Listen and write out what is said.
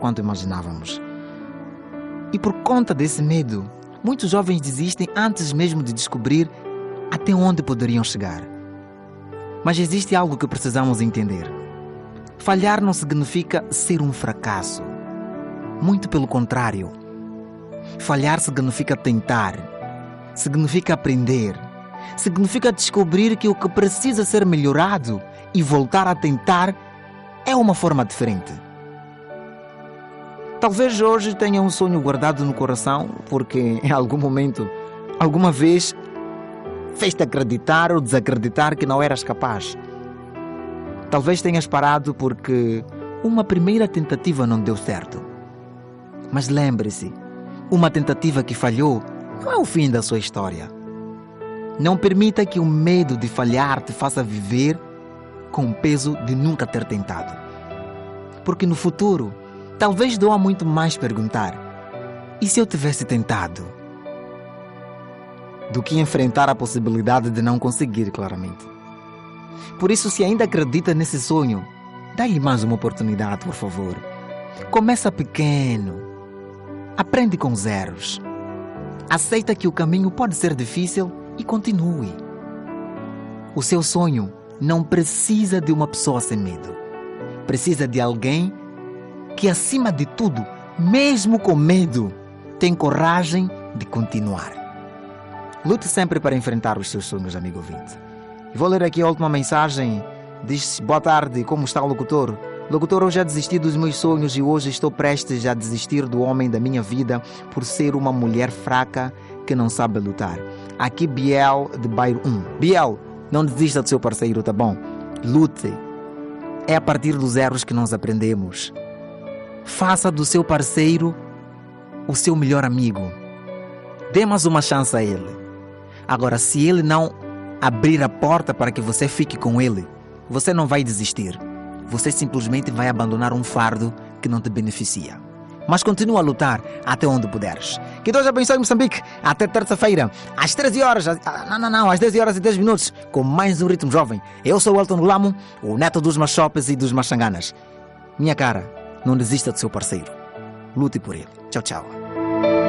quanto imaginávamos. E por conta desse medo, muitos jovens desistem antes mesmo de descobrir até onde poderiam chegar. Mas existe algo que precisamos entender. Falhar não significa ser um fracasso. Muito pelo contrário. Falhar significa tentar, significa aprender, significa descobrir que o que precisa ser melhorado e voltar a tentar é uma forma diferente. Talvez hoje tenha um sonho guardado no coração porque em algum momento, alguma vez, fez-te acreditar ou desacreditar que não eras capaz. Talvez tenhas parado porque uma primeira tentativa não deu certo. Mas lembre-se, uma tentativa que falhou não é o fim da sua história. Não permita que o medo de falhar te faça viver com o peso de nunca ter tentado. Porque no futuro, talvez doa muito mais perguntar: e se eu tivesse tentado? Do que enfrentar a possibilidade de não conseguir, claramente. Por isso, se ainda acredita nesse sonho, dá-lhe mais uma oportunidade, por favor. Começa pequeno. Aprende com zeros. Aceita que o caminho pode ser difícil e continue. O seu sonho não precisa de uma pessoa sem medo. Precisa de alguém que, acima de tudo, mesmo com medo, tem coragem de continuar. Lute sempre para enfrentar os seus sonhos, amigo ouvinte. Vou ler aqui a última mensagem. Diz: boa tarde, como está o locutor? Locutor, eu já desisti dos meus sonhos e hoje estou prestes a desistir do homem da minha vida por ser uma mulher fraca que não sabe lutar. Aqui Biel de Bairro 1. Biel, não desista do seu parceiro, tá bom? Lute. É a partir dos erros que nós aprendemos. Faça do seu parceiro o seu melhor amigo. Dê mais uma chance a ele. Agora, se ele não abrir a porta para que você fique com ele, você não vai desistir. Você simplesmente vai abandonar um fardo que não te beneficia. Mas continua a lutar até onde puderes. Que Deus abençoe Moçambique. Até terça-feira, às 13 horas. Às 10 horas e 10 minutos, com mais um Ritmo Jovem. Eu sou o Elton Lamo, o neto dos Machopes e dos Machanganas. Minha cara, não desista do seu parceiro. Lute por ele. Tchau, tchau.